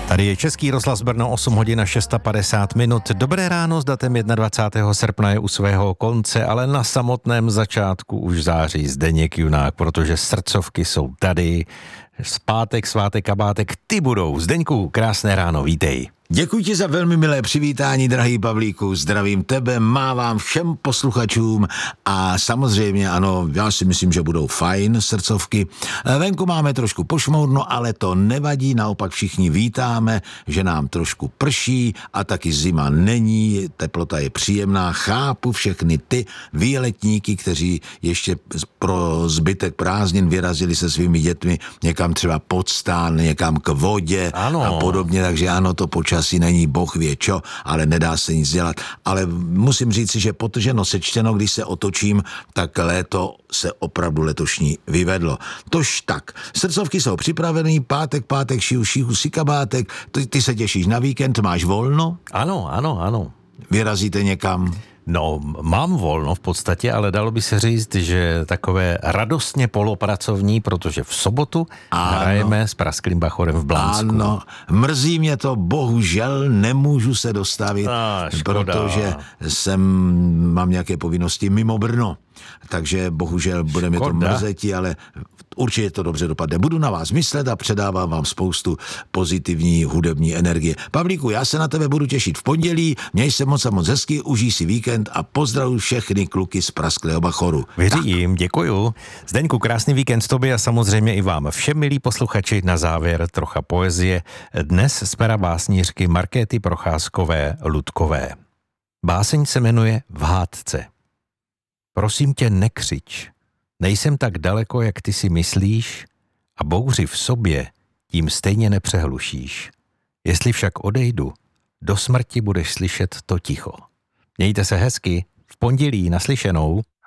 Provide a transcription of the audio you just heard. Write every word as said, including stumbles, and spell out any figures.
Tady je Český rozhlas Brno, osm hodin a padesát šest minut. Dobré ráno s datem dvacátého prvního srpna je u svého konce, ale na samotném začátku už září Zdeněk Junák, protože srdcovky jsou tady. Zpátek, svátek, kabátek, ty budou. Zdeňku, krásné ráno, vítej. Děkuji ti za velmi milé přivítání, drahý Pavlíku, zdravím tebe, mávám všem posluchačům a samozřejmě ano, já si myslím, že budou fajn srdcovky. Venku máme trošku pošmoudno, ale to nevadí, naopak všichni vítáme, že nám trošku prší a taky zima není, teplota je příjemná, chápu všechny ty výletníky, kteří ještě pro zbytek prázdnin vyrazili se svými dětmi někam třeba pod stán, někam k vodě ano. a podobně, takže ano, to počasí asi není boh ví čo, ale nedá se nic dělat. Ale musím říct si, že potrženo sečteno, když se otočím, tak léto se opravdu letošní vyvedlo. Tož tak, srdcovky jsou připravený, pátek, pátek, šiu, šiu, sikabátek, ty, ty se těšíš na víkend, máš volno? Ano, ano, ano. Vyrazíte někam? No, mám volno v podstatě, ale dalo by se říct, že takové radostně polopracovní, protože v sobotu ano. hrajeme s Prasklým Bachorem v Blansku. Ano, mrzí mě to, bohužel nemůžu se dostavit, A, protože jsem, mám nějaké povinnosti mimo Brno. Takže bohužel bude mi to mrzetí, ale určitě to dobře dopadne. Budu na vás myslet a předávám vám spoustu pozitivní hudební energie. Pavlíku, já se na tebe budu těšit v pondělí, měj se moc a moc hezky, užij si víkend a pozdravuji všechny kluky z Prasklého Bachoru. Věřím, děkuju. Zdeňku, krásný víkend tobě a samozřejmě i vám všem, milí posluchači, na závěr trocha poezie. Dnes z pera básnířky Markéty Procházkové Ludkové. Báseň se jmenuje V hádce. Prosím tě, nekřič. Nejsem tak daleko, jak ty si myslíš, a bouři v sobě tím stejně nepřehlušíš. Jestli však odejdu, do smrti budeš slyšet to ticho. Mějte se hezky, v pondělí naslyšenou.